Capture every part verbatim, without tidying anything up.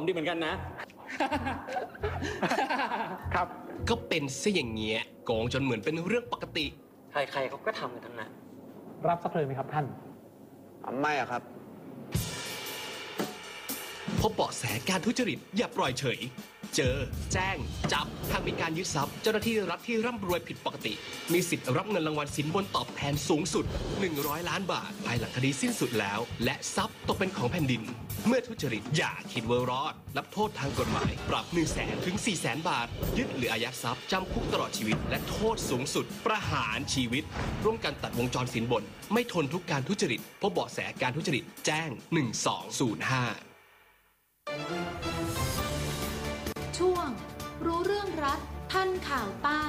ดีเหมือนกันนะครับก็เป็นซะอย่างเงี้ยโกงจนเหมือนเป็นเรื่องปกติใครๆเขาก็ทำกันทั้งนั้นรับสักเลยไหมครับท่านไม่อะครับพบเบาะแสการทุจริตอย่าปล่อยเฉยเจอแจ้งจับหากมีการยึดทรัพย์เจ้าหน้าที่รัฐที่ร่ำรวยผิดปกติมีสิทธิ์รับเงินรางวัลสินบนตอบแทนสูงสุดหนึ่งร้อยล้านบาทภายหลังคดีสิ้นสุดแล้วและทรัพย์ตกเป็นของแผ่นดินเมื่อทุจริตอย่าคิดว่ารอดรับโทษทางกฎหมายปรับ หนึ่งแสน ถึง สี่แสน บาทยึดหรืออายัดทรัพย์จำคุกตลอดชีวิตและโทษสูงสุดประหารชีวิตร่วมกันตัดวงจรสินบนไม่ทนทุกการทุจริตพบเบาะแสการทุจริตแจ้งหนึ่งสองศูนย์ห้าช่วงรู้เรื่องรัฐทันข่าวใต้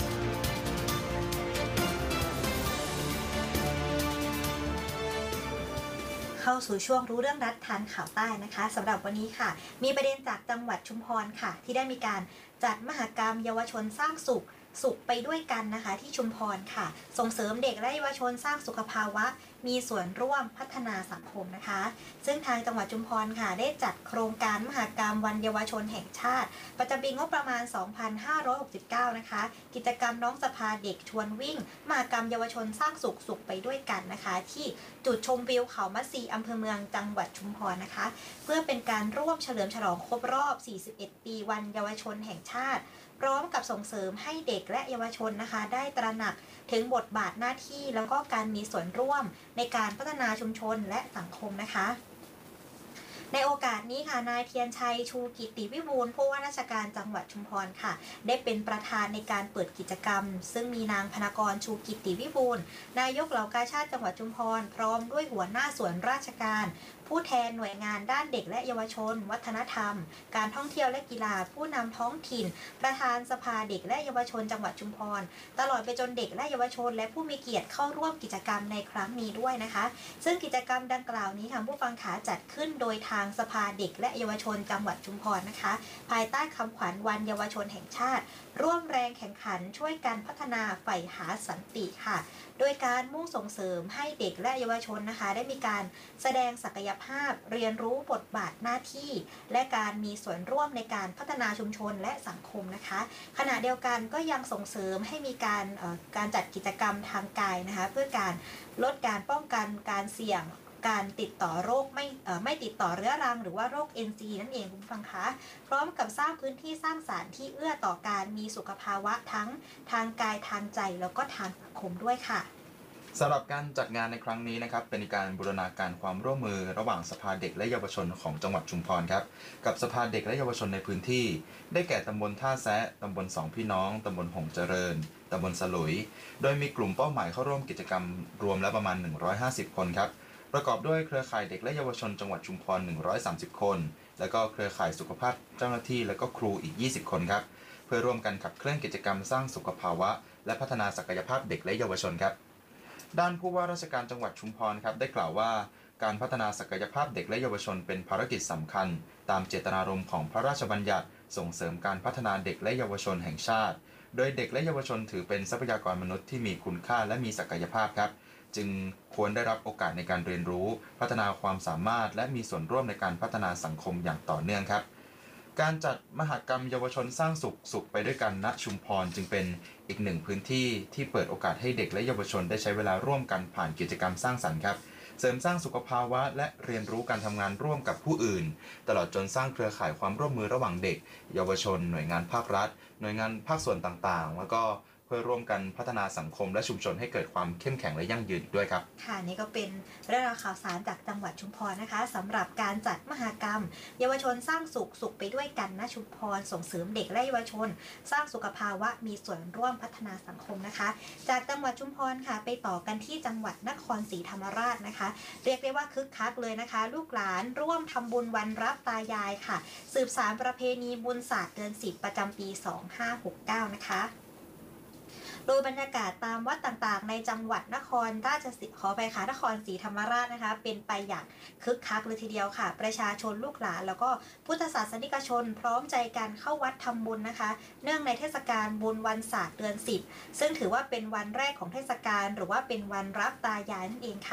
เข้าสู่ช่วงรู้เรื่องรัฐทันข่าวใต้นะคะสำหรับวันนี้ค่ะมีประเด็นจากจังหวัดชุมพรค่ะที่ได้มีการจัดมหกรรมเยาวชนสร้างสุขสุขไปด้วยกันนะคะที่ชุมพรค่ะส่งเสริมเด็กและเยาวชนสร้างสุขภาวะมีส่วนร่วมพัฒนาสังคมนะคะซึ่งทางจังหวัดชุมพรค่ะได้จัดโครงการมหกรรมวันเยาวชนแห่งชาติประจำปีงบประมาณ สองพันห้าร้อยหกสิบเก้า นะคะกิจกรรมน้องสภาเด็กชวนวิ่งมหกรรมเยาวชนสร้างสุขสุขไปด้วยกันนะคะที่จุดชมวิวเขามัดซีอำเภอเมืองจังหวัดชุมพรนะคะเพื่อเป็นการร่วมเฉลิมฉลองครบรอบ สี่สิบเอ็ด ปีวันเยาวชนแห่งชาติพร้อมกับส่งเสริมให้เด็กและเยาวชนนะคะได้ตระหนักถึงบทบาทหน้าที่แล้วก็การมีส่วนร่วมในการพัฒนาชุมชนและสังคมนะคะในโอกาสนี้ค่ะนายเทียนชัยชูกิติวิบูลย์ผู้ว่าราชการจังหวัดชุมพรค่ะได้เป็นประธานในการเปิดกิจกรรมซึ่งมีนางพนากรชูกิติวิบูลย์นายกเหล่ากาชาติจังหวัดชุมพรพร้อมด้วยหัวหน้าส่วนราชการผู้แทนหน่วยงานด้านเด็กและเยาวชนวัฒนธรรมการท่องเที่ยวและกีฬาผู้นำท้องถิ่นประธานสภาเด็กและเยาวชนจังหวัดชุมพรตลอดไปจนเด็กและเยาวชนและผู้มีเกียรติเข้าร่วมกิจกรรมในครั้งนี้ด้วยนะคะซึ่งกิจกรรมดังกล่าวนี้ทางผู้ฟังขาจัดขึ้นโดยทางสภาเด็กและเยาวชนจังหวัดชุมพรนะคะภายใต้คำขวัญวันเยาวชนแห่งชาติร่วมแรงแข่งขันช่วยกันพัฒนาใฝ่หาสันติค่ะโดยการมุ่งส่งเสริมให้เด็กและเยาวชนนะคะได้มีการแสดงศักยภาพเรียนรู้บทบาทหน้าที่และการมีส่วนร่วมในการพัฒนาชุมชนและสังคมนะคะขณะเดียวกันก็ยังส่งเสริมให้มีการการจัดกิจกรรมทางกายนะคะเพื่อการลดการป้องกันการเสี่ยงการติดต่อโรคไม่ไม่ติดต่อเรื้อรังหรือว่าโรค เอ็น ซี นั่นเองคุณผู้ฟังคะพร้อมกับสร้างพื้นที่สร้างสรรค์ที่เอื้อต่อการมีสุขภาวะทั้งทางกายทางใจแล้วก็ทางสังคมด้วยค่ะสำหรับการจัดงานในครั้งนี้นะครับเป็นการบูรณาการความร่วมมือระหว่างสภาเด็กและเยาวชนของจังหวัดชุมพรครับกับสภาเด็กและเยาวชนในพื้นที่ได้แก่ตำบลท่าแซะตำบลสองพี่น้องตำบลหงเจริญตำบลสลุยโดยมีกลุ่มเป้าหมายเข้าร่วมกิจกรรมรวมแล้วประมาณหนึ่งร้อยห้าสิบคนครับประกอบด้วยเครือข่ายเด็กและเยาวชนจังหวัดชุมพรหนึ่งร้อยสามสิบคนแล้วก็เครือข่ายสุขภาพเจ้าหน้าที่และก็ครูอีกยี่สิบคนครับเพื่อร่วมกันขับเคลื่อนกิจกรรมสร้างสุขภาวะและพัฒนาศักยภาพเด็กและเยาวชนครับด้านผู้ว่าราชการจังหวัดชุมพรครับได้กล่าวว่าการพัฒนาศักยภาพเด็กและเยาวชนเป็นภารกิจสำคัญตามเจตนารมณ์ของพระราชบัญญัติส่งเสริมการพัฒนาเด็กและเยาวชนแห่งชาติโดยเด็กและเยาวชนถือเป็นทรัพยากรมนุษย์ที่มีคุณค่าและมีศักยภาพครับจึงควรได้รับโอกาสในการเรียนรู้พัฒนาความสามารถและมีส่วนร่วมในการพัฒนาสังคมอย่างต่อเนื่องครับการจัดมหกรรมเยาวชนสร้างสุขสุขไปด้วยกันณชุมพรจึงเป็นอีกหนึ่งพื้นที่ที่เปิดโอกาสให้เด็กและเยาวชนได้ใช้เวลาร่วมกันผ่านกิจกรรมสร้างสรรค์ครับเสริมสร้างสุขภาวะและเรียนรู้การทำงานร่วมกับผู้อื่นตลอดจนสร้างเครือข่ายความร่วมมือระหว่างเด็กเยาวชนหน่วยงานภาครัฐหน่วยงานภาคส่วนต่างๆแล้วก็เพื่อร่วมกันพัฒนาสังคมและชุมชนให้เกิดความเข้มแข็งและยั่งยืนด้วยครับค่ะนี่ก็เป็นเรื่องราวข่าวสารจากจังหวัดชุมพรนะคะสำหรับการจัดมหกรรมเยาวชนสร้างสุขสุขไปด้วยกันณชุมพรส่งเสริมเด็กและเยาวชนสร้างสุขภาวะมีส่วนร่วมพัฒนาสังคมนะคะจากจังหวัดชุมพรค่ะไปต่อกันที่จังหวัดนครศรีธรรมราชนะคะเรียกได้ว่าคึกคักเลยนะคะลูกหลานร่วมทำบุญวันรับตายายค่ะสืบสานประเพณีบุญศาสตร์เดือนสิบประจำปีสองพันห้าร้อยหกสิบเก้านะคะโดยบรรยากาศตามวัดต่างๆในจังหวัดนครราชสีขอไปค่ะนครศรีธรรมราชนะคะเป็นไปอย่างคึกคักเลยทีเดียวค่ะประชาชนลูกหลานแล้วก็พุทธศาสนิกชนพร้อมใจกันเข้าวัดทำบุญนะคะเนื่องในเทศกาลบุญวันศาสตร์เดือนสิบซึ่งถือว่าเป็นวันแรกของเทศกาลหรือว่าเป็นวันรับตายายนั่นเองค่ะ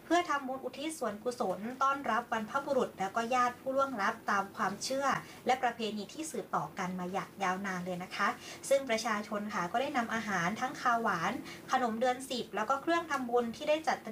เพื่อทำบุญอุทิศส่วนกุศลต้อนรับบรรพบุรุษแล้วก็ญาติผู้ล่วงลับตามความเชื่อและประเพณีที่สืบต่อกันมาอย่างยาวนานเลยนะคะซึ่งประชาชนค่ะก็ได้นำอาหารทั้งคาวหวานขนมเดือนสิบแล้วก็เครื่องทำบุญที่ได้จัด